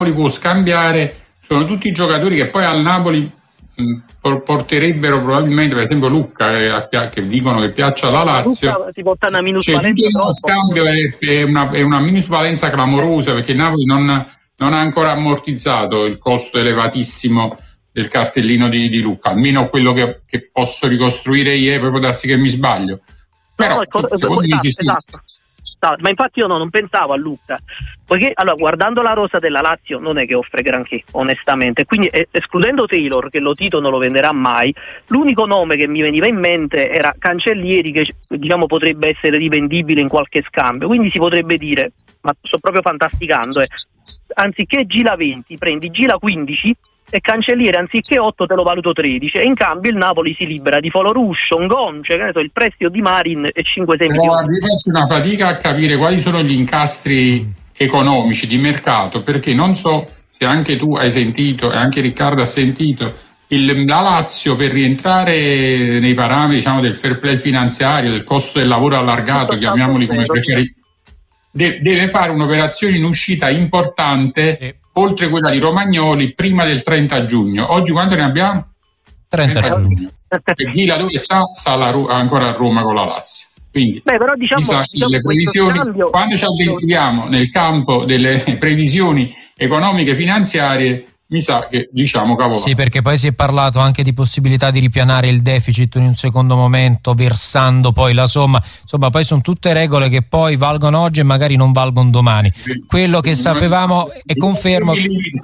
può scambiare sono tutti giocatori che poi al Napoli porterebbero probabilmente, per esempio Lucca, che dicono che piaccia alla Lazio. Lucca si porta una minusvalenza, lo scambio è una minusvalenza clamorosa, perché il Napoli non ha ancora ammortizzato il costo elevatissimo del cartellino di Lucca, almeno quello che posso ricostruire io, poi può darsi che mi sbaglio. Però esatto. Ma infatti io non pensavo a Lucca, poiché allora, guardando la rosa della Lazio non è che offre granché, onestamente, quindi escludendo Taylor, che lo Tito non lo venderà mai, l'unico nome che mi veniva in mente era Cancellieri, che diciamo potrebbe essere rivendibile in qualche scambio, quindi si potrebbe dire, ma sto proprio fantasticando, anziché Gila 20 prendi Gila 15 e Cancelliere anziché 8 te lo valuto 13, e in cambio il Napoli si libera di Foloruscio, Ngonce, che ne so, il prestito di Marin e 5-6 milioni. Io faccio una fatica a capire quali sono gli incastri economici di mercato, perché non so se anche tu hai sentito e anche Riccardo ha sentito, la Lazio per rientrare nei parametri, diciamo, del fair play finanziario, del costo del lavoro allargato, chiamiamoli come preferite, deve fare un'operazione in uscita importante, oltre quella di Romagnoli, prima del 30 giugno. Oggi quanto ne abbiamo? 30 giugno. E Ghila dove sta ancora a Roma con la Lazio. Quindi però diciamo le previsioni, quando ci avventuriamo nel campo delle previsioni economiche finanziarie, mi sa che diciamo cavolo. Sì, perché poi si è parlato anche di possibilità di ripianare il deficit in un secondo momento, versando poi la somma. Insomma, poi sono tutte regole che poi valgono oggi e magari non valgono domani. Quello che sapevamo, e confermo,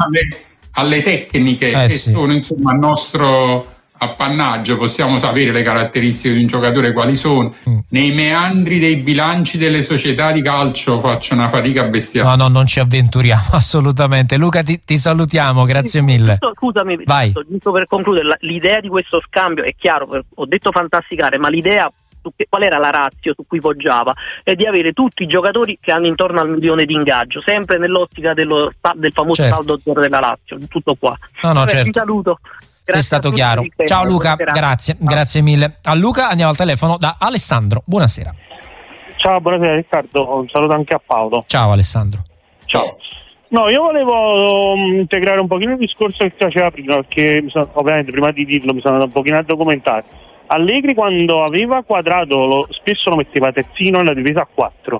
alle tecniche che sono insomma il nostro appannaggio, possiamo sapere le caratteristiche di un giocatore quali sono. Nei meandri dei bilanci delle società di calcio faccio una fatica bestiale. No, non ci avventuriamo assolutamente. Luca, ti salutiamo, grazie mille. Scusami, vai. Giusto per concludere, l'idea di questo scambio è chiaro, ho detto fantasticare, ma l'idea, qual era la ratio su cui poggiava? È di avere tutti i giocatori che hanno intorno al 1 milione di ingaggio, sempre nell'ottica del famoso saldo zero della Lazio. Tutto qua. Certo. Ti saluto. È stato chiaro. Ciao Luca, grazie mille. A Luca andiamo al telefono da Alessandro. Buonasera. Ciao, buonasera Riccardo, un saluto anche a Paolo. Ciao Alessandro. Ciao. No, io volevo integrare un pochino il discorso che faceva prima, perché ovviamente prima di dirlo mi sono andato un pochino a documentare. Allegri quando aveva Quadrato spesso lo metteva terzino nella difesa a 4,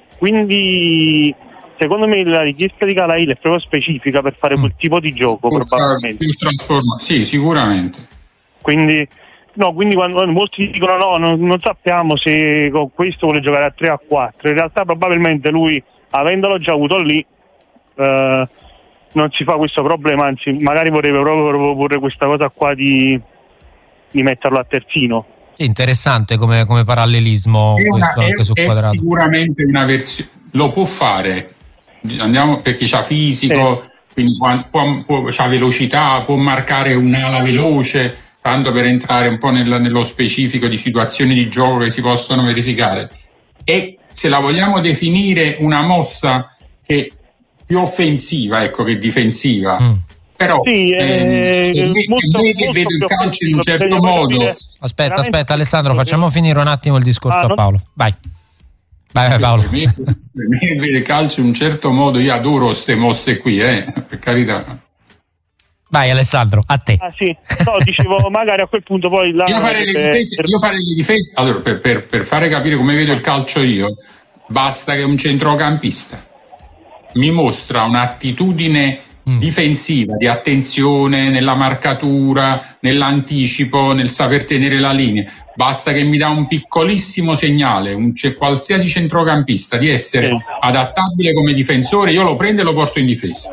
quindi secondo me la richiesta di Calail è proprio specifica per fare quel tipo di gioco, probabilmente. Sì, sicuramente. Quindi quando molti dicono non sappiamo se con questo vuole giocare a 3 a 4, in realtà probabilmente lui, avendolo già avuto lì, non si fa questo problema, anzi magari vorrebbe proprio proporre questa cosa qua di metterlo a terzino. Interessante come parallelismo questo anche su Quadrato. È sicuramente una versione, lo può fare. Andiamo perché c'ha fisico, quindi c'ha velocità, può marcare un'ala veloce, tanto per entrare un po' nello specifico di situazioni di gioco che si possono verificare. E se la vogliamo definire una mossa che più offensiva, che difensiva, però che vedo il calcio in un certo modo. Aspetta Alessandro, facciamo finire un attimo il discorso a Paolo. Vai Paolo. Per me vede il calcio in un certo modo, io adoro queste mosse qui, per carità. Vai Alessandro, a te. Dicevo magari a quel punto poi io farei le difese. Allora, per fare capire come vedo il calcio io, basta che un centrocampista mi mostra un'attitudine difensiva, di attenzione nella marcatura, nell'anticipo, nel saper tenere la linea. Basta che mi dà un piccolissimo segnale, qualsiasi centrocampista, di essere adattabile come difensore, io lo prendo e lo porto in difesa.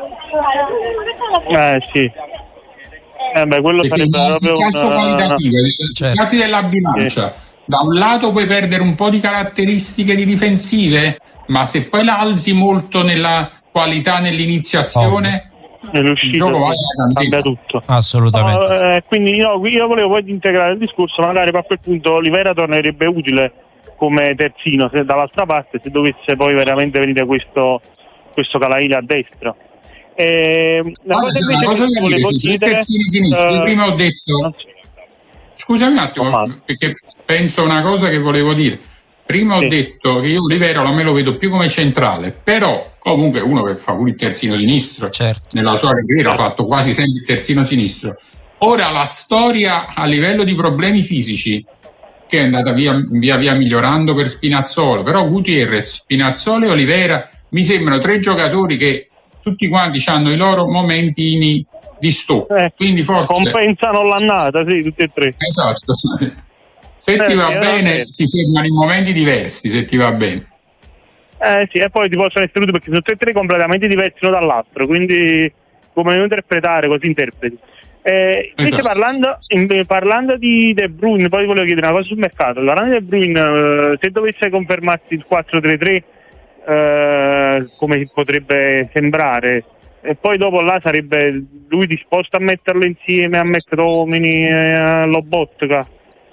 Sì. Quello perché sarebbe proprio caso qualitativo, certo. Della bilancia. Da un lato puoi perdere un po' di caratteristiche di difensive, ma se poi la alzi molto nella qualità nell'iniziazione, il gioco cambia tutto. Assolutamente. Quindi io volevo poi integrare il discorso, magari a quel punto Olivera tornerebbe utile come terzino se dall'altra parte, se dovesse poi veramente venire questo Calail a destra. La cosa invece che volevo chiedere, terzini sinistri, io prima ho detto scusami un attimo, perché penso una cosa che volevo dire. prima ho detto che io Olivera me lo vedo più come centrale, però comunque uno che fa pure il terzino sinistro, certo, nella sua carriera ha fatto quasi sempre il terzino sinistro. Ora la storia a livello di problemi fisici, che è andata via via migliorando per Spinazzola, però Gutierrez, Spinazzola e Olivera mi sembrano 3 giocatori che tutti quanti hanno i loro momentini di stop, quindi forse compensano l'annata, sì, tutti e 3. Esatto. Se ti va bene si fermano in momenti diversi, se ti va bene. Sì, e poi ti possono essere tutti, perché sono tutti e 3 completamente diversi uno dall'altro, quindi come interpretare, così interpreti. Invece parlando di De Bruyne, poi volevo chiedere una cosa sul mercato. Parlando di De Bruyne, se dovesse confermarsi il 4-3-3, come potrebbe sembrare, e poi dopo là sarebbe lui disposto a metterlo insieme a McTominay, a Lobotka,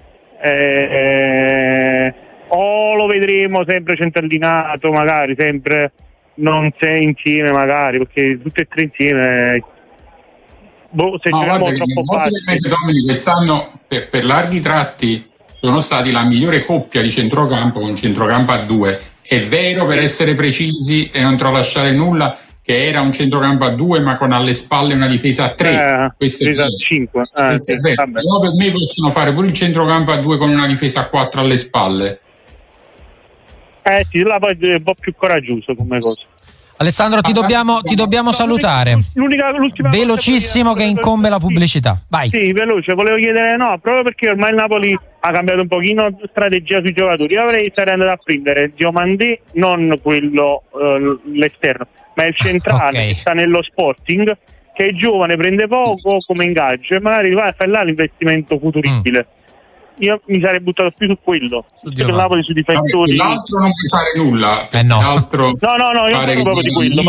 o lo vedremo sempre centralinato, magari sempre non sei insieme, magari, perché tutti e 3 insieme se giochiamo troppo facile. Quest'anno per larghi tratti sono stati la migliore coppia di centrocampo, con centrocampo a 2. È vero, per essere precisi e non tralasciare nulla, che era un centrocampo a 2 ma con alle spalle una difesa a 3. Questo è 5. Questo è vero. Però per me possono fare pure il centrocampo a 2 con una difesa a 4 alle spalle. Sì, là poi è un po' più coraggioso come cosa. Alessandro, ti dobbiamo salutare. L'ultima velocissimo che incombe la pubblicità. Vai. Sì, veloce. Volevo chiedere, proprio perché ormai il Napoli ha cambiato un pochino strategia sui giocatori. Io sarei andato a prendere Diomandé, non quello l'esterno, ma il centrale che sta nello Sporting, che è giovane, prende poco come ingaggio e magari va a fare là l'investimento futuribile. Io mi sarei buttato più su quello, su Napoli, sui difensori. L'altro non puoi fare nulla. No. L'altro io parlo proprio di quello.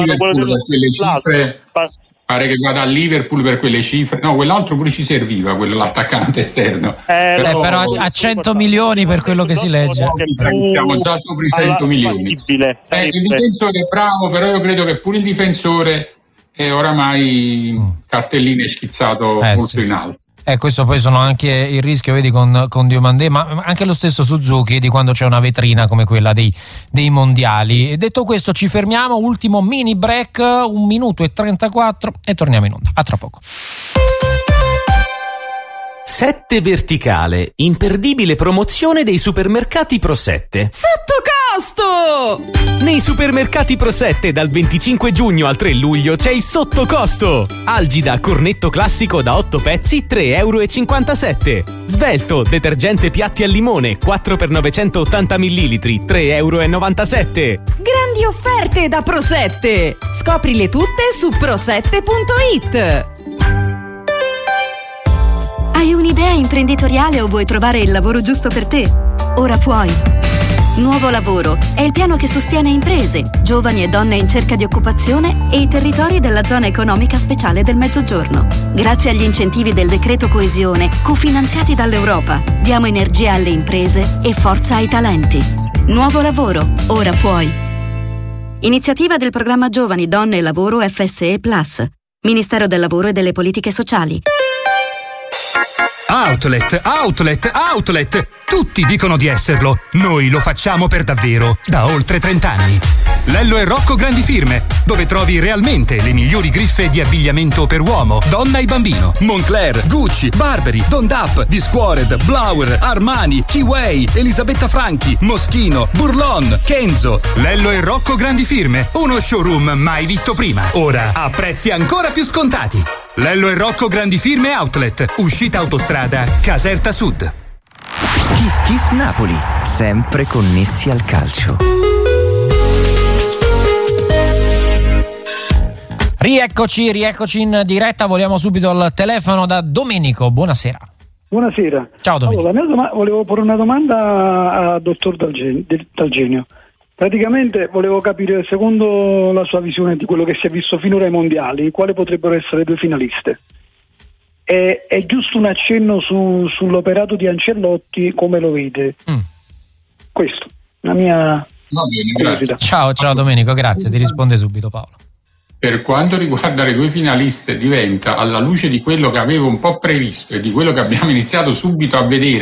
Pare che vada a Liverpool per quelle cifre. No, quell'altro pure ci serviva, quello l'attaccante esterno. Però a 100 milioni per quello che si legge. Siamo già sopra i 100 milioni. Il difensore è bravo, però io credo che pure il difensore è oramai cartellino schizzato molto in alto. Questo poi sono anche il rischio, vedi, con Diomandé, ma anche lo stesso Suzuki, di quando c'è una vetrina come quella dei mondiali. E detto questo, ci fermiamo, ultimo mini break, 1 minuto e 34 e torniamo in onda. A tra poco. 7 Verticale, imperdibile promozione dei supermercati Pro 7. Sotto costo! Nei supermercati Pro 7 dal 25 giugno al 3 luglio c'è il sotto costo. Algida cornetto classico da 8 pezzi, 3,57 €. Svelto detergente piatti al limone 4x980 ml, 3,97 €. Grandi offerte da Pro 7! Scoprile tutte su pro7.it. Hai un'idea imprenditoriale o vuoi trovare il lavoro giusto per te? Ora puoi. Nuovo Lavoro è il piano che sostiene imprese, giovani e donne in cerca di occupazione e i territori della zona economica speciale del Mezzogiorno. Grazie agli incentivi del decreto coesione, cofinanziati dall'Europa, diamo energia alle imprese e forza ai talenti. Nuovo Lavoro, ora puoi. Iniziativa del programma Giovani, Donne e Lavoro FSE Plus. Ministero del Lavoro e delle Politiche Sociali. Outlet, outlet, outlet! Tutti dicono di esserlo, noi lo facciamo per davvero, da oltre 30 anni. Lello e Rocco Grandi Firme, dove trovi realmente le migliori griffe di abbigliamento per uomo, donna e bambino. Moncler, Gucci, Burberry, Don Dap, Discovered, Blauer, Armani, Keyway, Elisabetta Franchi, Moschino, Burlon, Kenzo. Lello e Rocco Grandi Firme, uno showroom mai visto prima. Ora a prezzi ancora più scontati. Lello e Rocco Grandi Firme Outlet, uscita autostrada Caserta Sud. Kiss Kiss Napoli, sempre connessi al calcio. Rieccoci in diretta, vogliamo subito al telefono da Domenico. Buonasera. Buonasera. Ciao Domenico. Allora, volevo porre una domanda al dottor Dalgenio. Praticamente volevo capire, secondo la sua visione di quello che si è visto finora ai mondiali, quali potrebbero essere le 2 finaliste. È giusto un accenno sull'operato di Ancelotti, come lo vede? Questo, la mia curiosità. Ciao Domenico, grazie, ti risponde subito Paolo. Per quanto riguarda le 2 finaliste, diventa, alla luce di quello che avevo un po' previsto e di quello che abbiamo iniziato subito a vedere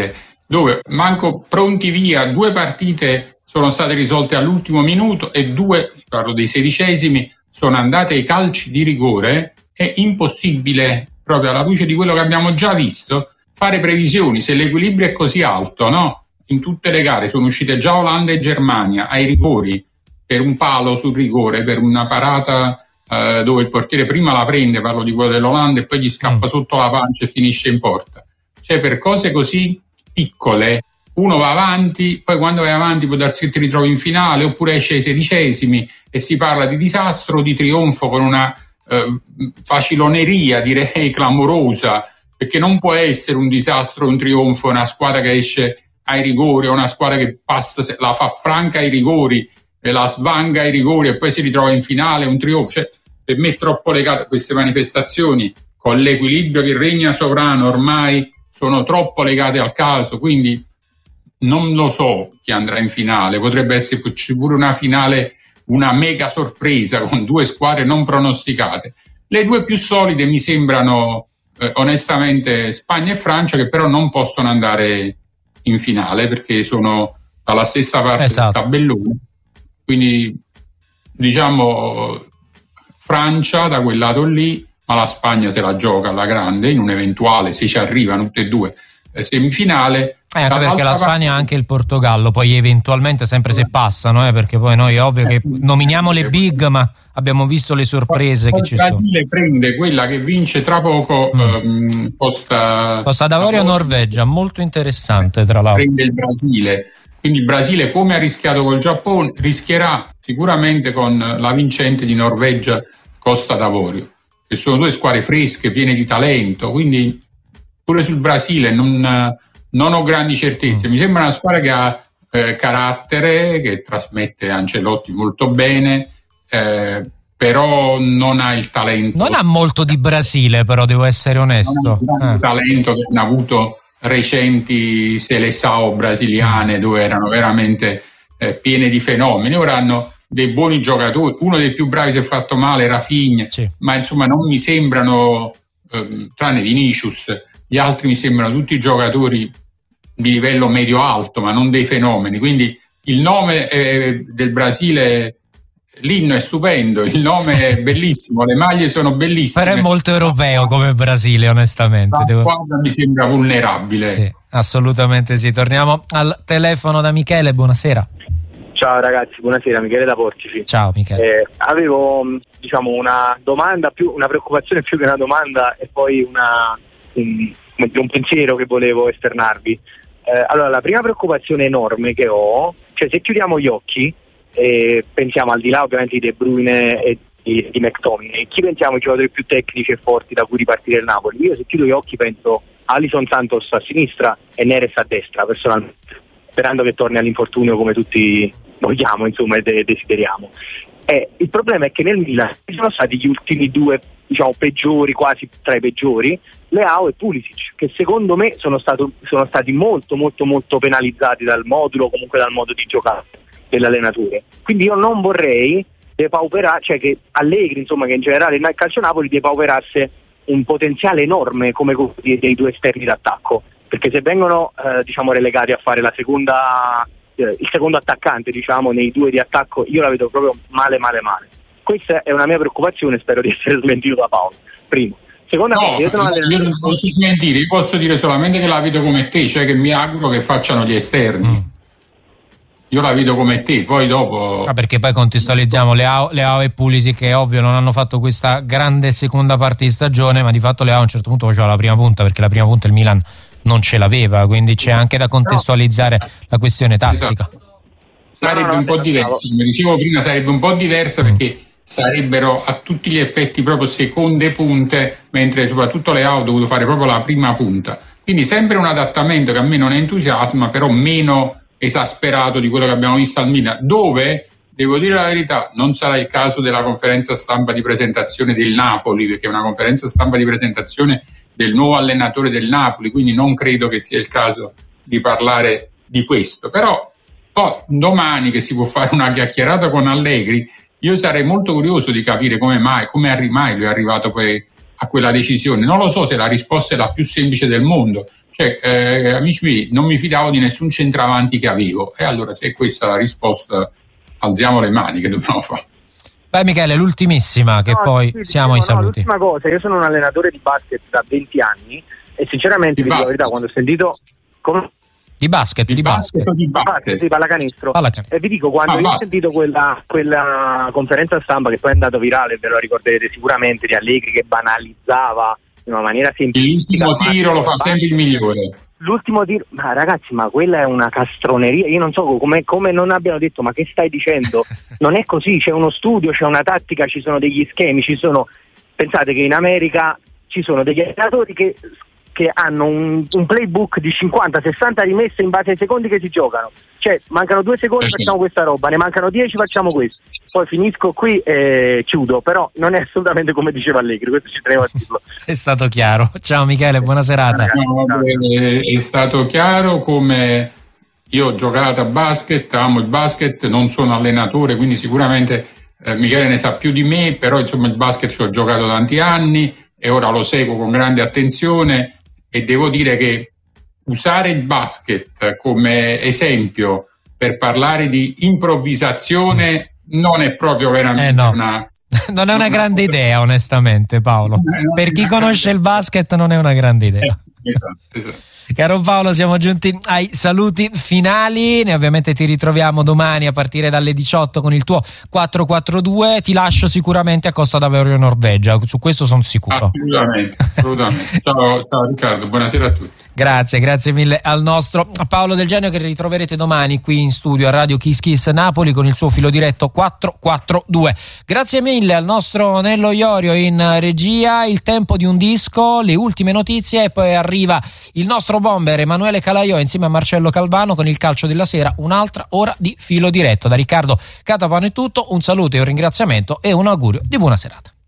dove manco pronti via, 2 partite sono state risolte all'ultimo minuto e 2, parlo dei 16esimi, sono andate ai calci di rigore. È impossibile, proprio alla luce di quello che abbiamo già visto, fare previsioni. Se l'equilibrio è così alto, no? In tutte le gare sono uscite già Olanda e Germania ai rigori per un palo sul rigore, per una parata dove il portiere prima la prende, parlo di quello dell'Olanda, e poi gli scappa sotto la pancia e finisce in porta. Cioè, per cose così piccole uno va avanti, poi quando vai avanti può darsi che ti ritrovi in finale, oppure esce ai 16esimi e si parla di disastro o di trionfo con una faciloneria, direi clamorosa, perché non può essere un disastro o un trionfo una squadra che esce ai rigori o una squadra che passa, la fa franca ai rigori e la svanga ai rigori e poi si ritrova in finale, un trionfo. Cioè, per me è troppo legato a queste manifestazioni, con l'equilibrio che regna sovrano ormai, sono troppo legate al caso, quindi non lo so chi andrà in finale. Potrebbe essere pure una finale, una mega sorpresa con 2 squadre non pronosticate. Le 2 più solide mi sembrano onestamente Spagna e Francia, che però non possono andare in finale perché sono dalla stessa parte del tabellone. Quindi diciamo Francia da quel lato lì, ma la Spagna se la gioca alla grande in un eventuale, se ci arrivano tutte e 2 semifinale. Anche perché la Spagna ha anche il Portogallo, poi eventualmente sempre se passano, perché poi noi ovvio che nominiamo le big, ma abbiamo visto le sorprese che ci sono. Il Brasile prende quella che vince tra poco Costa d'Avorio o Norvegia, molto interessante tra l'altro. Prende il Brasile, quindi il Brasile, come ha rischiato col Giappone, rischierà sicuramente con la vincente di Norvegia Costa d'Avorio, che sono 2 squadre fresche, piene di talento, quindi pure sul Brasile non ho grandi certezze. Mi sembra una squadra che ha carattere, che trasmette Ancelotti molto bene, però non ha il talento. Non ha molto di Brasile, però devo essere onesto. Non ha il talento che hanno avuto recenti Seleção brasiliane, dove erano veramente piene di fenomeni. Ora hanno dei buoni giocatori, uno dei più bravi si è fatto male, Rafinha, ma insomma non mi sembrano, tranne Vinicius, gli altri mi sembrano tutti giocatori di livello medio-alto, ma non dei fenomeni. Quindi il nome del Brasile, l'inno è stupendo, il nome è bellissimo, le maglie sono bellissime. Però è molto europeo come Brasile, onestamente. La squadra mi sembra vulnerabile. Sì, assolutamente sì. Torniamo al telefono da Michele, buonasera. Ciao ragazzi, buonasera, Michele da Portici. Ciao Michele. Avevo una domanda, una preoccupazione più che una domanda, e poi un pensiero che volevo esternarvi. Allora, la prima preoccupazione enorme che ho, cioè se chiudiamo gli occhi e pensiamo, al di là ovviamente di De Bruyne e di McTominay, chi pensiamo i giocatori più tecnici e forti da cui ripartire il Napoli? Io se chiudo gli occhi penso Alisson Santos a sinistra e Neres a destra, personalmente, sperando che torni all'infortunio come tutti vogliamo, insomma, e desideriamo. Il problema è che nel Milan ci sono stati gli ultimi 2, peggiori, quasi tra i peggiori, Leao e Pulisic, che secondo me sono stati molto molto molto penalizzati dal modulo, comunque dal modo di giocare dell'allenatore. Quindi io non vorrei depauperare, cioè che Allegri, insomma, che in generale nel calcio Napoli depauperasse un potenziale enorme come dei 2 esterni d'attacco, perché se vengono relegati a fare il secondo attaccante, nei 2 di attacco, io la vedo proprio male. Questa è una mia preoccupazione, spero di essere smentito da Paolo. Primo. Seconda cosa, io non posso smentire, io posso dire solamente che la vedo come te, cioè che mi auguro che facciano gli esterni. Io la vedo come te, poi dopo... perché poi contestualizziamo Leao e Pulisic, che ovvio non hanno fatto questa grande seconda parte di stagione, ma di fatto Leao a un certo punto faceva la prima punta, perché la prima punta il Milan non ce l'aveva, quindi c'è anche da contestualizzare la questione tattica. Sarebbe un po' diversa, come dicevo prima, sarebbe un po' diversa perché sarebbero a tutti gli effetti proprio seconde punte, mentre soprattutto Leao ha dovuto fare proprio la prima punta. Quindi sempre un adattamento che a me non entusiasma, però meno esasperato di quello che abbiamo visto al Milan, dove, devo dire la verità, non sarà il caso della conferenza stampa di presentazione del Napoli, perché è una conferenza stampa di presentazione del nuovo allenatore del Napoli, quindi non credo che sia il caso di parlare di questo. Però domani, che si può fare una chiacchierata con Allegri, io sarei molto curioso di capire come mai lui è arrivato poi a quella decisione. Non lo so se la risposta è la più semplice del mondo, Cioè, amici miei, non mi fidavo di nessun centravanti che avevo, e allora se è questa la risposta, alziamo le mani, che dobbiamo fare. Beh, Michele, l'ultimissima, che poi siamo ai saluti. L'ultima cosa, io sono un allenatore di basket da 20 anni e sinceramente vi dico la verità, quando ho sentito di basket, sì, pallacanestro. E vi dico, quando io ho sentito quella conferenza stampa che poi è andato virale, ve lo ricorderete sicuramente, di Allegri che banalizzava in una maniera semplice. L'ultimo tiro lo fa sempre il migliore. L'ultimo tiro, ma ragazzi, ma quella è una castroneria. Io non so come non abbiano detto, ma che stai dicendo? Non è così, c'è uno studio, c'è una tattica, ci sono degli schemi, pensate che in America ci sono degli allenatori che hanno un playbook di 50-60 rimesse in base ai secondi che si giocano. Cioè, mancano 2 secondi, facciamo questa roba, ne mancano 10, facciamo questo. Poi finisco qui e chiudo, però non è assolutamente come diceva Allegri, questo ci tenevo a dirlo. È stato chiaro. Ciao Michele, buona serata. È stato chiaro. Come io ho giocato a basket, amo il basket, non sono allenatore, quindi sicuramente Michele ne sa più di me, però insomma il basket ci ho giocato tanti anni e ora lo seguo con grande attenzione. E devo dire che usare il basket come esempio per parlare di improvvisazione non è proprio veramente non è una grande idea, onestamente, Paolo. Per chi conosce il basket non è una grande idea. Esatto. Caro Paolo, siamo giunti ai saluti finali. Ovviamente ti ritroviamo domani a partire dalle 18 con il tuo 442. Ti lascio sicuramente a Costa d'Avorio, Norvegia, su questo sono sicuro. Assolutamente. Ciao Riccardo, buonasera a tutti. Grazie mille al nostro Paolo Del Genio, che ritroverete domani qui in studio a Radio Kiss Kiss Napoli con il suo filo diretto 442. Grazie mille al nostro Nello Iorio in regia. Il tempo di un disco, le ultime notizie, e poi arriva il nostro bomber Emanuele Calaiò insieme a Marcello Calvano con il calcio della sera, un'altra ora di filo diretto. Da Riccardo Catapano è tutto, un saluto e un ringraziamento e un augurio di buona serata.